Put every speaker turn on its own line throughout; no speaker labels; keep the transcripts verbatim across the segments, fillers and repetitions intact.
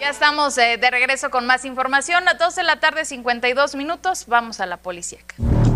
ya estamos eh, de regreso con más información. A dos de la tarde, cincuenta y dos minutos. Vamos a la policíaca.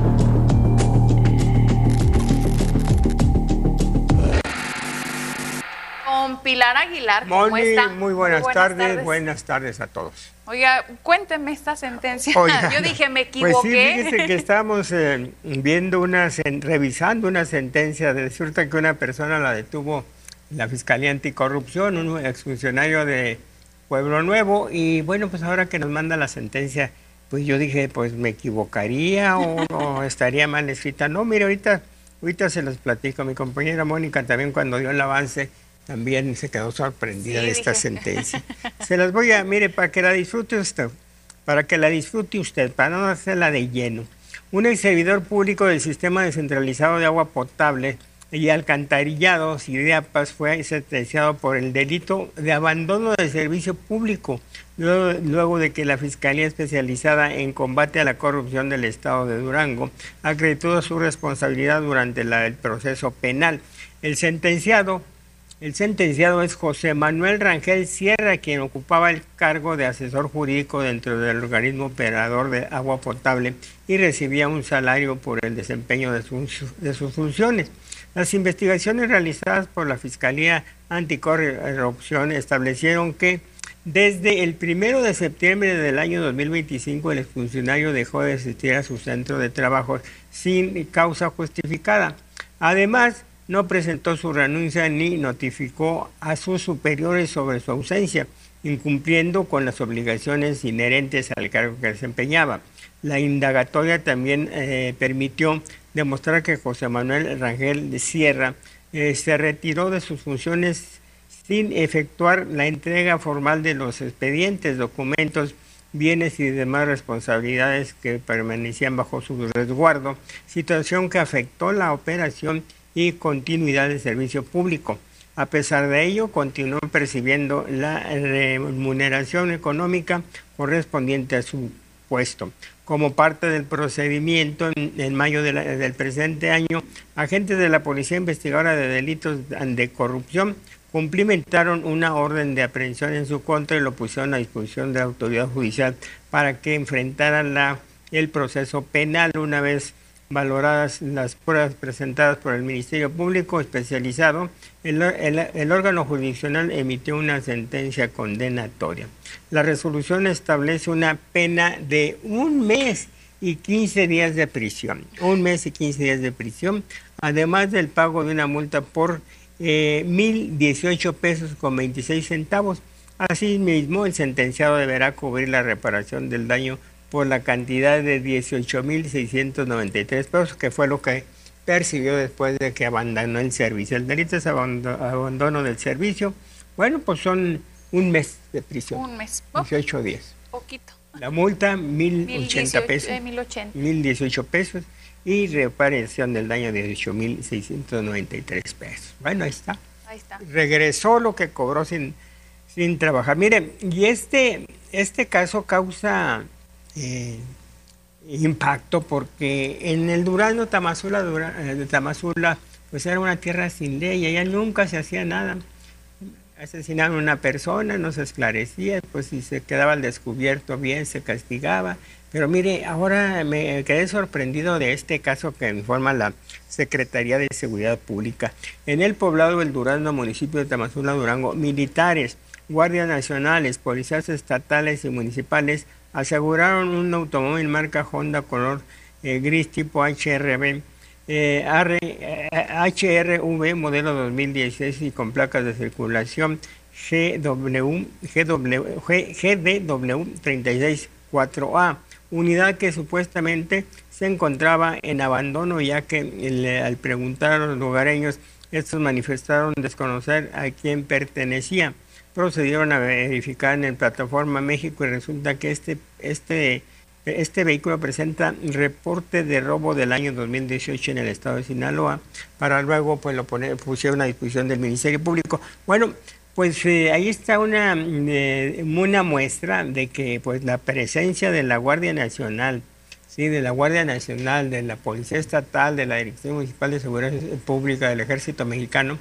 Con Pilar Aguilar, ¿cómo
Moni,
está?
Muy buenas, muy buenas tardes, tardes, buenas tardes a todos.
Oiga, cuénteme esta sentencia.
Oiga,
yo dije, me equivoqué.
Pues sí, fíjese que estábamos eh, viendo una, revisando una sentencia. Resulta que una persona la detuvo la Fiscalía Anticorrupción, un exfuncionario de Pueblo Nuevo, y bueno, pues ahora que nos manda la sentencia, pues yo dije, pues me equivocaría o, o estaría mal escrita. No, mire, ahorita, ahorita se los platico. Mi compañera Mónica también, cuando dio el avance, también se quedó sorprendida sí, de esta dije. sentencia. Se las voy a, mire, para que la disfrute usted, para que la disfrute usted, para no hacerla de lleno. Un ex servidor público del Sistema Descentralizado de Agua Potable y Alcantarillado, Sidiapas, fue sentenciado por el delito de abandono de servicio público, luego, luego de que la Fiscalía Especializada en Combate a la Corrupción del Estado de Durango acreditó su responsabilidad durante la, el proceso penal. El sentenciado El sentenciado es José Manuel Rangel Sierra, quien ocupaba el cargo de asesor jurídico dentro del organismo operador de agua potable y recibía un salario por el desempeño de sus, de sus funciones. Las investigaciones realizadas por la Fiscalía Anticorrupción establecieron que desde el primero de septiembre del año dos mil veinticinco el exfuncionario dejó de asistir a su centro de trabajo sin causa justificada. Además, no presentó su renuncia ni notificó a sus superiores sobre su ausencia, incumpliendo con las obligaciones inherentes al cargo que desempeñaba. La indagatoria también eh, permitió demostrar que José Manuel Rangel Sierra eh, se retiró de sus funciones sin efectuar la entrega formal de los expedientes, documentos, bienes y demás responsabilidades que permanecían bajo su resguardo, situación que afectó la operación y continuidad del servicio público. A pesar de ello, continuó percibiendo la remuneración económica correspondiente a su puesto. Como parte del procedimiento, en, en mayo de la, del presente año, agentes de la Policía Investigadora de Delitos de Corrupción cumplimentaron una orden de aprehensión en su contra y lo pusieron a disposición de la autoridad judicial para que enfrentara la, el proceso penal una vez valoradas las pruebas presentadas por el Ministerio Público Especializado. El, el, el órgano jurisdiccional emitió una sentencia condenatoria. La resolución establece una pena de un mes y quince días de prisión. Un mes y quince días de prisión, además del pago de una multa por eh, mil dieciocho pesos con veintiséis centavos. Asimismo, el sentenciado deberá cubrir la reparación del daño por la cantidad de dieciocho mil seiscientos noventa y tres pesos, que fue lo que percibió después de que abandonó el servicio. El delito es abandono del servicio. Bueno, pues son un mes de prisión.
Un mes.
dieciocho días.
Poquito.
La multa, mil ochenta pesos.
Eh, mil ochenta.
mil dieciocho pesos. Y reparación del daño de dieciocho mil seiscientos noventa y tres pesos. Bueno, ahí está.
Ahí está.
Regresó lo que cobró sin, sin trabajar. Miren, y este, este caso causa Eh, impacto porque en el Durazno, Tamazula, Dura, eh, Tamazula, pues era una tierra sin ley, allá nunca se hacía nada. Asesinaban a una persona, no se esclarecía, pues si se quedaba al descubierto bien se castigaba. Pero mire, ahora me quedé sorprendido de este caso que informa la Secretaría de Seguridad Pública. En el poblado del Durazno, municipio de Tamazula, Durango, militares, guardias nacionales, policías estatales y municipales aseguraron un automóvil marca Honda color eh, gris tipo H R V, eh, R, eh, H R V modelo dos mil dieciséis y con placas de circulación G W, G W, G D W tres seis cuatro A, unidad que supuestamente se encontraba en abandono, ya que el, al preguntar a los lugareños, estos manifestaron desconocer a quién pertenecía. Procedieron a verificar en la plataforma México y resulta que este, este, este vehículo presenta reporte de robo del año dos mil dieciocho en el estado de Sinaloa, para luego pues lo poner, pusieron a disposición del Ministerio Público. Bueno, pues eh, ahí está una, eh, una muestra de que pues la presencia de la Guardia Nacional, sí, de la Guardia Nacional, de la Policía Estatal, de la Dirección Municipal de Seguridad Pública, del Ejército Mexicano,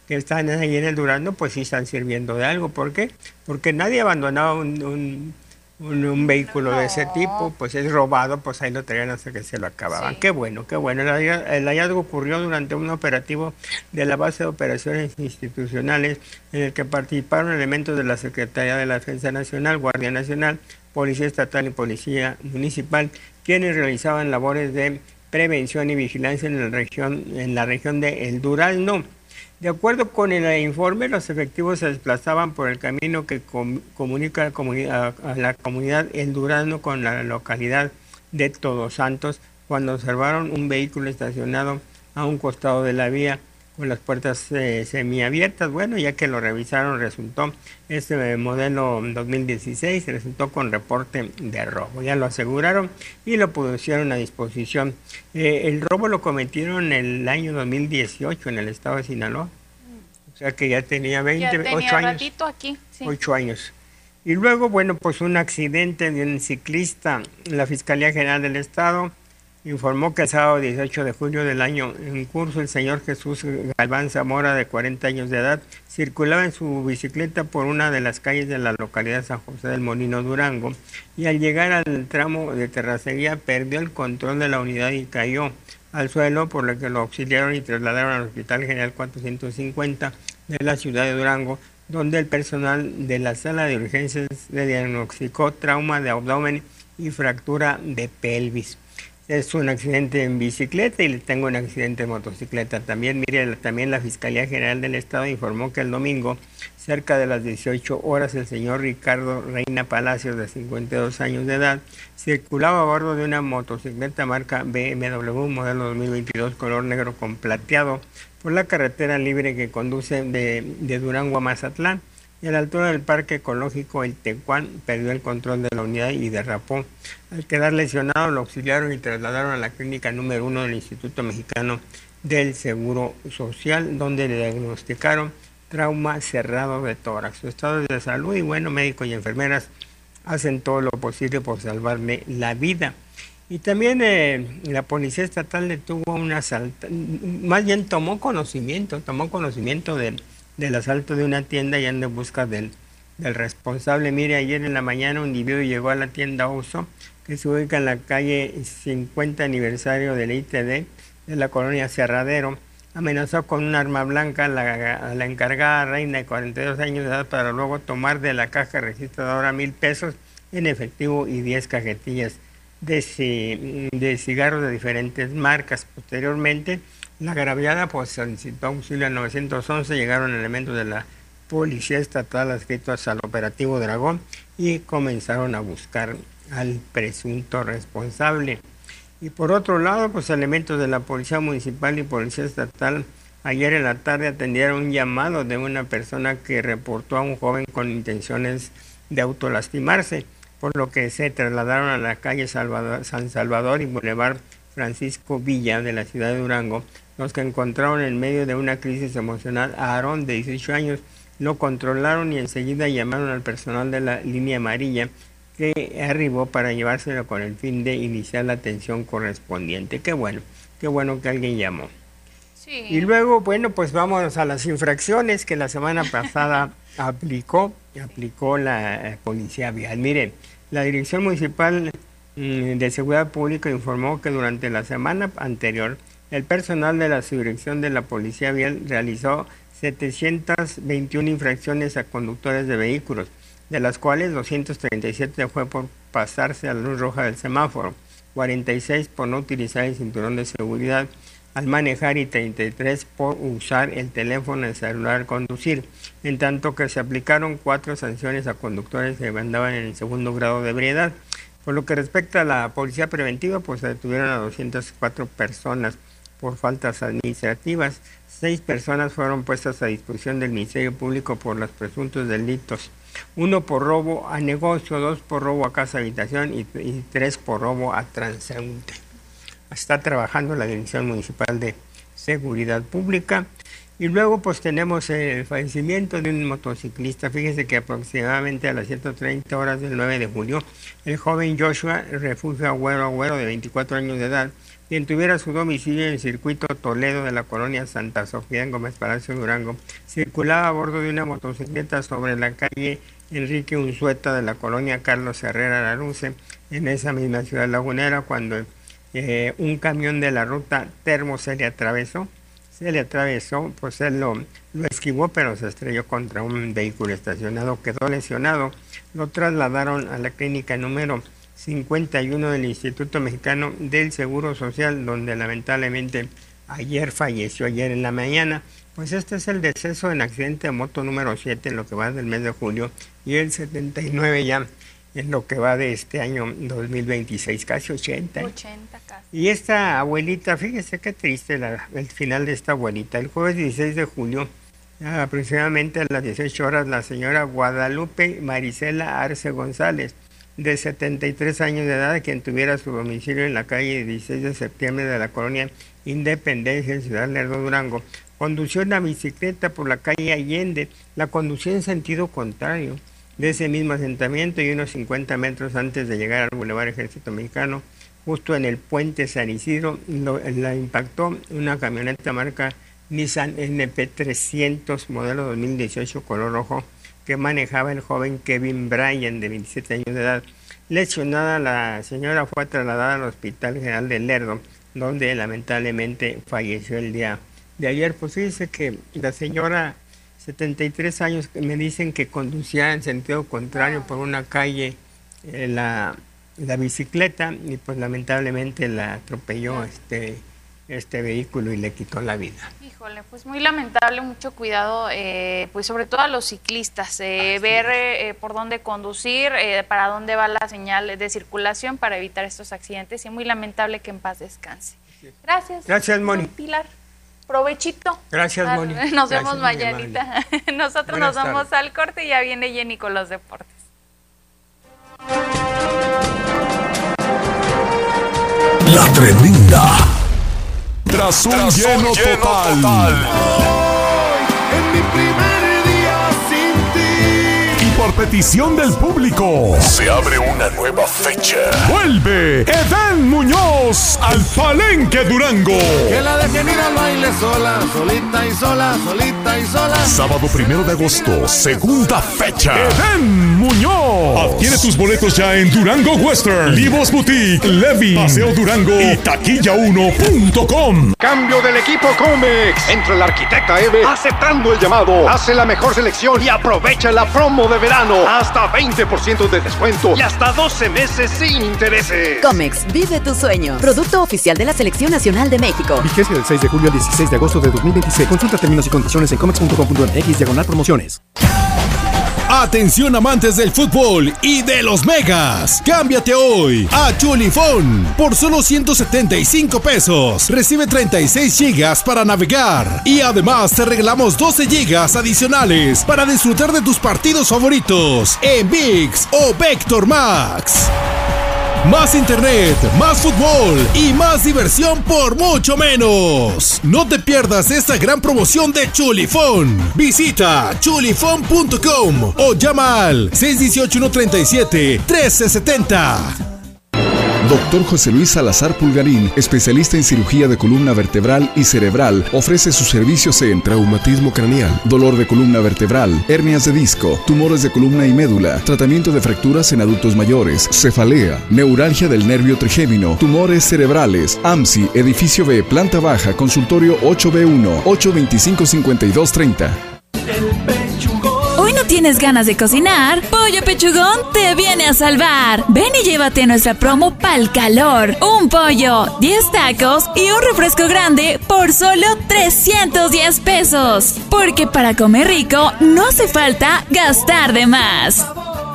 que están ahí en el Durazno, pues sí están sirviendo de algo. ¿Por qué? Porque nadie abandonaba un, un, un, un vehículo no. de ese tipo, pues es robado, pues ahí lo traían hasta que se lo acababan. Sí. Qué bueno, qué bueno. El hallazgo, el hallazgo ocurrió durante un operativo de la base de operaciones institucionales en el que participaron elementos de la Secretaría de la Defensa Nacional, Guardia Nacional, Policía Estatal y Policía Municipal, quienes realizaban labores de prevención y vigilancia en la región, en la región de El Durazno. De acuerdo con el informe, los efectivos se desplazaban por el camino que com comunica a la, comunidad, a la comunidad El Durazno con la localidad de Todos Santos cuando observaron un vehículo estacionado a un costado de la vía con las puertas eh, semiabiertas. Bueno, ya que lo revisaron, resultó este modelo dos mil dieciséis, resultó con reporte de robo. Ya lo aseguraron y lo pusieron a disposición. Eh, el robo lo cometieron en el año dos mil dieciocho en el estado de Sinaloa. O sea que ya tenía veinte, ocho años.
Aquí, sí.
ocho años. Y luego, bueno, pues un accidente de un ciclista. La Fiscalía General del Estado informó que el sábado dieciocho de julio del año en curso, el señor Jesús Galván Zamora, de cuarenta años de edad, circulaba en su bicicleta por una de las calles de la localidad de San José del Molino, Durango, y al llegar al tramo de terracería perdió el control de la unidad y cayó al suelo, por lo que lo auxiliaron y trasladaron al Hospital General cuatrocientos cincuenta de la ciudad de Durango, donde el personal de la sala de urgencias le diagnosticó trauma de abdomen y fractura de pelvis. Es un accidente en bicicleta y le tengo un accidente en motocicleta también. Mire, también la Fiscalía General del Estado informó que el domingo, cerca de las dieciocho horas, el señor Ricardo Reina Palacios, de cincuenta y dos años de edad, circulaba a bordo de una motocicleta marca B M W modelo dos mil veintidós color negro con plateado por la carretera libre que conduce de, de Durango a Mazatlán. Y a la altura del Parque Ecológico El Tecuán perdió el control de la unidad y derrapó. Al quedar lesionado, lo auxiliaron y trasladaron a la clínica número uno del Instituto Mexicano del Seguro Social, donde le diagnosticaron trauma cerrado de tórax. Su estado es de salud y, bueno, médicos y enfermeras hacen todo lo posible por salvarle la vida. Y también eh, la Policía Estatal detuvo un asalto, más bien tomó conocimiento, tomó conocimiento de del asalto de una tienda y anda en busca del, del responsable. Mire, ayer en la mañana un individuo llegó a la tienda Oso, que se ubica en la calle cincuenta aniversario del I T D de la colonia Cerradero. Amenazó con un arma blanca a la, a la encargada Reina, de cuarenta y dos años de edad, para luego tomar de la caja registradora mil pesos en efectivo y diez cajetillas de, de cigarros de diferentes marcas. Posteriormente, la agraviada pues solicitó auxilio al nueve once, llegaron elementos de la Policía Estatal adscritos al operativo Dragón y comenzaron a buscar al presunto responsable. Y por otro lado, pues elementos de la Policía Municipal y Policía Estatal ayer en la tarde atendieron un llamado de una persona que reportó a un joven con intenciones de autolastimarse, por lo que se trasladaron a la calle Salvador, San Salvador y Boulevard Francisco Villa de la ciudad de Durango, los que encontraron en medio de una crisis emocional a Aarón, de dieciocho años, lo controlaron y enseguida llamaron al personal de la línea amarilla, que arribó para llevárselo con el fin de iniciar la atención correspondiente. Qué bueno, qué bueno que alguien llamó. Sí. Y luego, bueno, pues vamos a las infracciones que la semana pasada aplicó, aplicó la eh, Policía Vial. Miren, la Dirección Municipal de Seguridad Pública informó que durante la semana anterior el personal de la subdirección de la Policía Vial realizó setecientas veintiuna infracciones a conductores de vehículos, de las cuales doscientas treinta y siete fue por pasarse a la luz roja del semáforo, cuarenta y seis por no utilizar el cinturón de seguridad al manejar y treinta y tres por usar el teléfono el celular al conducir, en tanto que se aplicaron cuatro sanciones a conductores que andaban en el segundo grado de ebriedad. Por lo que respecta a la policía preventiva, pues se detuvieron a doscientas cuatro personas por faltas administrativas. Seis personas fueron puestas a disposición del Ministerio Público por los presuntos delitos. Uno por robo a negocio, dos por robo a casa habitación y, y tres por robo a transeúnte. Está trabajando la Dirección Municipal de Seguridad Pública. Y luego pues tenemos el fallecimiento de un motociclista. Fíjese que aproximadamente a las siete treinta horas del nueve de julio, el joven Joshua Refugio Agüero Agüero, de veinticuatro años de edad, quien tuviera su domicilio en el circuito Toledo de la colonia Santa Sofía en Gómez Palacio, Durango, circulaba a bordo de una motocicleta sobre la calle Enrique Unzueta de la colonia Carlos Herrera Laruce, en esa misma ciudad lagunera, cuando eh, un camión de la ruta Termo se le atravesó. Se le atravesó, pues él lo, lo esquivó, pero se estrelló contra un vehículo estacionado, quedó lesionado. Lo trasladaron a la clínica número cincuenta y uno del Instituto Mexicano del Seguro Social, donde lamentablemente ayer falleció, ayer en la mañana. Pues este es el deceso en accidente de moto número siete en lo que va del mes de julio, y el setenta y nueve ya en lo que va de este año dos mil veintiséis, casi ochenta.
ochenta casi.
Y esta abuelita, fíjese qué triste la, el final de esta abuelita. El jueves dieciséis de julio, aproximadamente a las dieciocho horas, la señora Guadalupe Marisela Arce González, de setenta y tres años de edad, quien tuviera su domicilio en la calle dieciséis de septiembre de la colonia Independencia en Ciudad Lerdo, Durango, condució una bicicleta por la calle Allende. La condució en sentido contrario de ese mismo asentamiento, y unos cincuenta metros antes de llegar al Boulevard Ejército Mexicano, justo en el puente San Isidro, lo, la impactó una camioneta marca Nissan N P trescientos modelo dos mil dieciocho color rojo, que manejaba el joven Kevin Bryan, de veintisiete años de edad. Lesionada, la señora fue trasladada al Hospital General de Lerdo, donde lamentablemente falleció el día de ayer. Pues dice que la señora, setenta y tres años, me dicen que conducía en sentido contrario por una calle eh, la, la bicicleta, y pues lamentablemente la atropelló este, este vehículo y le quitó la vida.
Híjole, pues muy lamentable, mucho cuidado, eh, pues sobre todo a los ciclistas, eh, ver eh, por dónde conducir, eh, para dónde va la señal de circulación para evitar estos accidentes, y muy lamentable, que en paz descanse. Gracias.
Gracias, Moni.
Pilar. Provechito.
Gracias, Moni.
Nos
Gracias,
vemos mañanita. Nosotros
Buenas
nos vamos
tardes.
al corte y ya viene Jenny con los deportes.
La Tremenda.
Tras un,
Tras
lleno,
un lleno
total.
total.
En mi primer día sin ti.
Y por petición del público,
Se abre una nueva fecha.
vuelve Edén Muñoz al Palenque Durango.
Que la dejen ir al baile sola, solita y sola, solita y sola.
Sábado primero de agosto, segunda fecha. Edén Muñoz. Adquiere tus boletos ya en Durango Western, Livos Boutique, Levi, Paseo Durango y taquilla uno punto com.
Cambio del equipo Comex. Entra el arquitecta Eve aceptando el llamado. Hace la mejor selección y aprovecha la promo de verano. Hasta veinte por ciento de descuento y hasta doce meses sin intereses.
Comex, vive tu sueño. Producto oficial de la Selección Nacional de México.
Vigencia del seis de julio al dieciséis de agosto de dos mil veintiséis. Consulta términos y condiciones en comex punto com punto m x diagonal promociones.
Atención amantes del fútbol y de los megas. Cámbiate hoy a Chulifón por solo ciento setenta y cinco pesos. Recibe treinta y seis gigas para navegar y además te regalamos doce gigas adicionales para disfrutar de tus partidos favoritos en ViX o Vector Max. Más internet, más fútbol y más diversión por mucho menos. No te pierdas esta gran promoción de Chulifón. Visita chulifón punto com o llama al seis uno ocho, uno tres siete, uno tres siete cero.
Doctor José Luis Salazar Pulgarín, especialista en cirugía de columna vertebral y cerebral, ofrece sus servicios en traumatismo craneal, dolor de columna vertebral, hernias de disco, tumores de columna y médula, tratamiento de fracturas en adultos mayores, cefalea, neuralgia del nervio trigémino, tumores cerebrales. A M S I, edificio B, planta baja, consultorio ocho B uno, ocho veinticinco, cincuenta y dos treinta.
¿Hoy no tienes ganas de cocinar? Pollo Pechugón te viene a salvar. Ven y llévate nuestra promo Pal Calor. Un pollo, diez tacos y un refresco grande por solo trescientos diez pesos. Porque para comer rico no hace falta gastar de más.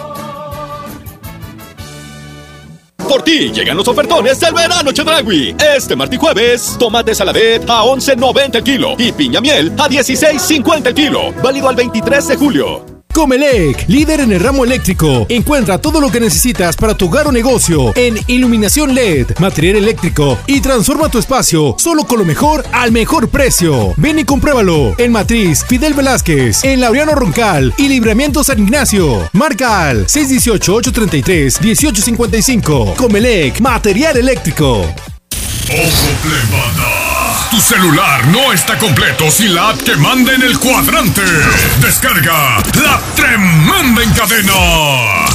Por ti llegan los ofertones del verano Chedraui. Este martes y jueves, tomate saladet a once noventa el kilo y piña miel a dieciséis cincuenta el kilo. Válido al veintitrés de julio.
Comelec, líder en el ramo eléctrico. Encuentra todo lo que necesitas para tu hogar o negocio en iluminación L E D, material eléctrico y transforma tu espacio solo con lo mejor al mejor precio. Ven y compruébalo en Matriz Fidel Velázquez, en Laureano Roncal y Libramiento San Ignacio. Marca al seis uno ocho, ocho tres tres, uno ocho cinco cinco. Comelec, material eléctrico.
¡Ojo, plebada! Tu celular no está completo sin la app que manda en el cuadrante. Descarga La Tremenda en Cadena.